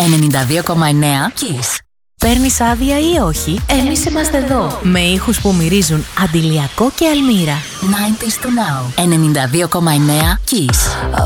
92,9 Kiss. Παίρνεις άδεια ή όχι, εμείς είμαστε εδώ. Με ήχους που μυρίζουν αντιλιακό και αλμύρα. 90s to now. 92,9 Kiss.